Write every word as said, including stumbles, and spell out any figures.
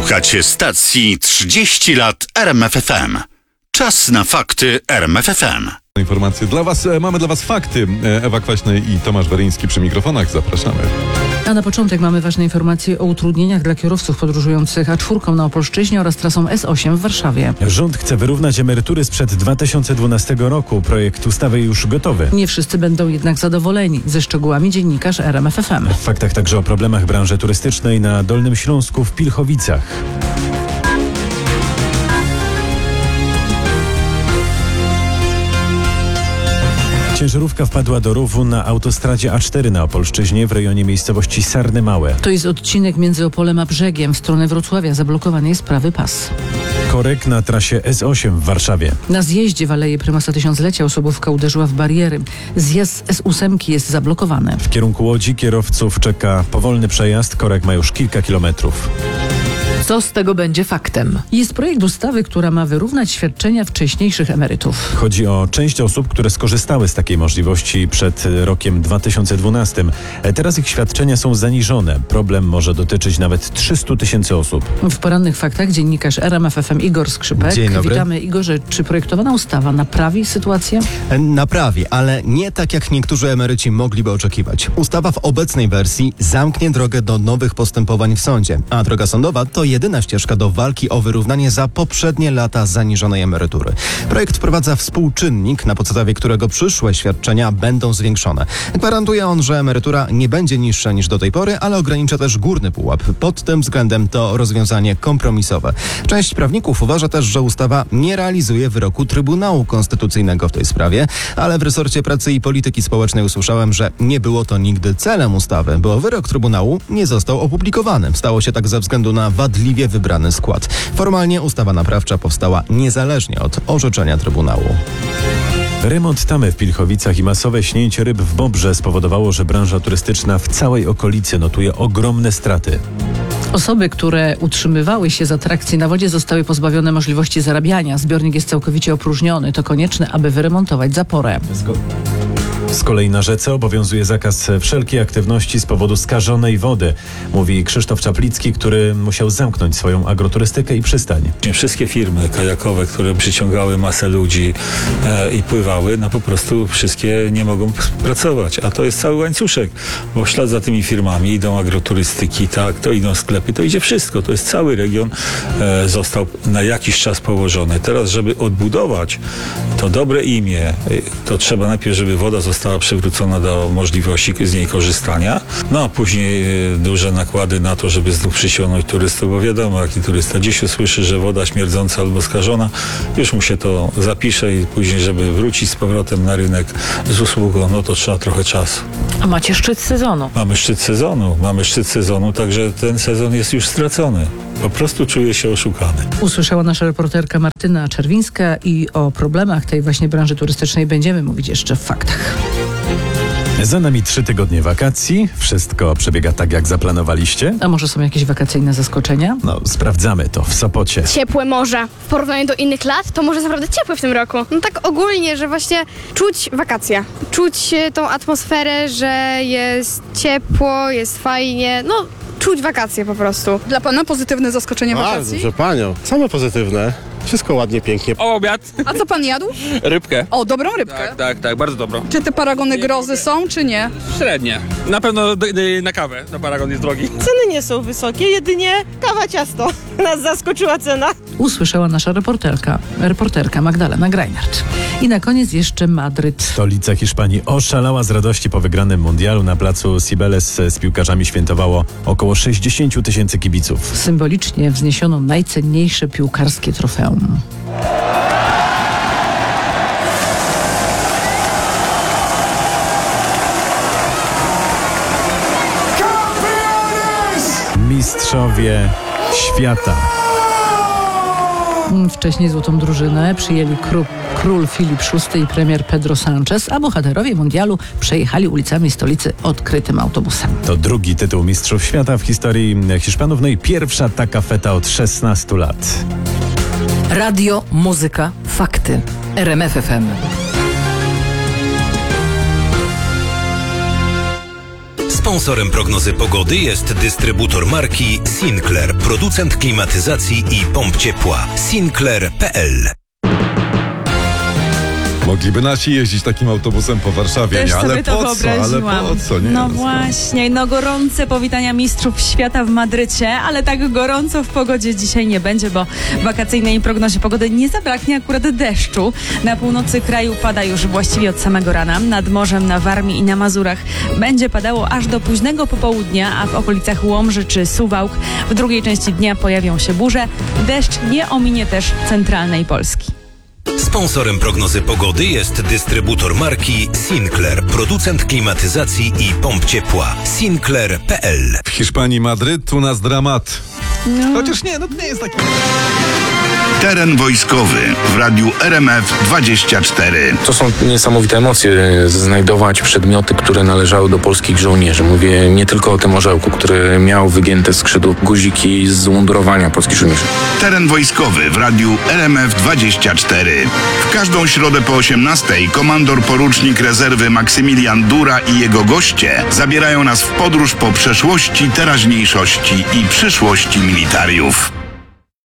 Słuchacie stacji trzydzieści lat R M F F M. Czas na fakty R M F F M. Informacje dla Was. Mamy dla Was fakty. Ewa Kwaśny i Tomasz Weryński przy mikrofonach. Zapraszamy. A na początek mamy ważne informacje o utrudnieniach dla kierowców podróżujących A cztery na Opolszczyźnie oraz trasą S osiem w Warszawie. Rząd chce wyrównać emerytury sprzed dwa tysiące dwunastego roku. Projekt ustawy już gotowy. Nie wszyscy będą jednak zadowoleni. Ze szczegółami dziennikarz R M F F M. W faktach także o problemach branży turystycznej na Dolnym Śląsku w Pilchowicach. Ciężarówka wpadła do rowu na autostradzie A cztery na Opolszczyźnie w rejonie miejscowości Sarny Małe. To jest odcinek między Opolem a Brzegiem. W stronę Wrocławia zablokowany jest prawy pas. Korek na trasie S osiem w Warszawie. Na zjeździe w Aleje Prymasa Tysiąclecia osobówka uderzyła w bariery. Zjazd S osiem jest zablokowany. W kierunku Łodzi kierowców czeka powolny przejazd. Korek ma już kilka kilometrów. Co z tego będzie faktem? Jest projekt ustawy, która ma wyrównać świadczenia wcześniejszych emerytów. Chodzi o część osób, które skorzystały z takiej możliwości przed rokiem dwa tysiące dwunastym. Teraz ich świadczenia są zaniżone. Problem może dotyczyć nawet trzystu tysięcy osób. W porannych faktach dziennikarz R M F F M Igor Skrzypek. Dzień dobry. Witamy, Igorze. Czy projektowana ustawa naprawi sytuację? Naprawi, ale nie tak jak niektórzy emeryci mogliby oczekiwać. Ustawa w obecnej wersji zamknie drogę do nowych postępowań w sądzie, a droga sądowa to jedyna ścieżka do walki o wyrównanie za poprzednie lata zaniżonej emerytury. Projekt wprowadza współczynnik, na podstawie którego przyszłe świadczenia będą zwiększone. Gwarantuje on, że emerytura nie będzie niższa niż do tej pory, ale ogranicza też górny pułap. Pod tym względem to rozwiązanie kompromisowe. Część prawników uważa też, że ustawa nie realizuje wyroku Trybunału Konstytucyjnego w tej sprawie, ale w resorcie pracy i polityki społecznej usłyszałem, że nie było to nigdy celem ustawy, bo wyrok Trybunału nie został opublikowany. Stało się tak ze względu na wadliwie wybrany skład. Formalnie ustawa naprawcza powstała niezależnie od orzeczenia Trybunału. Remont tamy w Pilchowicach i masowe śnięcie ryb w Bobrze spowodowało, że branża turystyczna w całej okolicy notuje ogromne straty. Osoby, które utrzymywały się z atrakcji na wodzie, zostały pozbawione możliwości zarabiania. Zbiornik jest całkowicie opróżniony. To konieczne, aby wyremontować zaporę. Z kolei na rzece obowiązuje zakaz wszelkiej aktywności z powodu skażonej wody, mówi Krzysztof Czaplicki, który musiał zamknąć swoją agroturystykę i przystań. Wszystkie firmy kajakowe, które przyciągały masę ludzi e, i pływały, no po prostu wszystkie nie mogą pracować. A to jest cały łańcuszek, bo w ślad za tymi firmami idą agroturystyki, tak, to idą sklepy, to idzie wszystko. To jest cały region e, został na jakiś czas położony. Teraz, żeby odbudować to dobre imię, e, to trzeba najpierw, żeby woda została została przywrócona do możliwości z niej korzystania. No a później e, duże nakłady na to, żeby znów przyciągnąć turystów, bo wiadomo, jaki turysta dziś usłyszy, że woda śmierdząca albo skażona, już mu się to zapisze i później, żeby wrócić z powrotem na rynek z usługą, no to trzeba trochę czasu. A macie szczyt sezonu. Mamy szczyt sezonu, mamy szczyt sezonu, także ten sezon jest już stracony. Po prostu czuję się oszukany. Usłyszała nasza reporterka Martyna Czerwińska i o problemach tej właśnie branży turystycznej będziemy mówić jeszcze w faktach. Za nami trzy tygodnie wakacji. Wszystko przebiega tak, jak zaplanowaliście? A może są jakieś wakacyjne zaskoczenia? No, sprawdzamy to w Sopocie. Ciepłe morze. W porównaniu do innych lat, to morze naprawdę ciepłe w tym roku. No tak ogólnie, że właśnie czuć wakacje. Czuć tą atmosferę, że jest ciepło, jest fajnie. No, czuć wakacje po prostu. Dla pana pozytywne zaskoczenie wakacji? Proszę panią, same pozytywne. Wszystko ładnie, pięknie. Obiad. A co pan jadł? Rybkę. O, dobrą rybkę? Tak, tak, tak, bardzo dobrą. Czy te paragony grozy są, czy nie? Średnie. Na pewno d- d- na kawę, no paragon jest drogi. Ceny nie są wysokie, jedynie kawa ciasto. Nas zaskoczyła cena. Usłyszała nasza reporterka, reporterka Magdalena Greinert. I na koniec jeszcze Madryt. Stolica Hiszpanii oszalała z radości po wygranym mundialu. Na placu Cibeles z piłkarzami świętowało około sześćdziesiąt tysięcy kibiców. Symbolicznie wzniesiono najcenniejsze piłkarskie trofeum. Mistrzowie świata. Wcześniej złotą drużynę przyjęli król, król Filip szósty i premier Pedro Sánchez, a bohaterowie mundialu przejechali ulicami stolicy odkrytym autobusem. To drugi tytuł Mistrzów Świata w historii Hiszpanów, no i pierwsza taka feta od szesnastu lat. Radio, muzyka, fakty. R M F F M. Sponsorem prognozy pogody jest dystrybutor marki Sinclair, producent klimatyzacji i pomp ciepła. Sinclair kropka p l. Mogliby nasi jeździć takim autobusem po Warszawie, Też nie? Ale sobie to po co? Ale wyobraziłam. po co? Nie, no no właśnie, no gorące powitania mistrzów świata w Madrycie, ale tak gorąco w pogodzie dzisiaj nie będzie, bo w wakacyjnej prognozie pogody nie zabraknie akurat deszczu. Na północy kraju pada już właściwie od samego rana. Nad morzem, na Warmii i na Mazurach będzie padało aż do późnego popołudnia, a w okolicach Łomży czy Suwałk w drugiej części dnia pojawią się burze. Deszcz nie ominie też centralnej Polski. Sponsorem prognozy pogody jest dystrybutor marki Sinclair, producent klimatyzacji i pomp ciepła. Sinclair kropka p l. W Hiszpanii Madryt, u nas dramat. No. Chociaż nie, no nie jest taki... Teren wojskowy w radiu R M F dwadzieścia cztery. To są niesamowite emocje, znajdować przedmioty, które należały do polskich żołnierzy. Mówię nie tylko o tym orzełku, który miał wygięte skrzydło, guziki z umundurowania polskich żołnierzy. Teren wojskowy w radiu R M F dwadzieścia cztery. W każdą środę po osiemnastej komandor porucznik rezerwy Maksymilian Dura i jego goście zabierają nas w podróż po przeszłości, teraźniejszości i przyszłości militariów.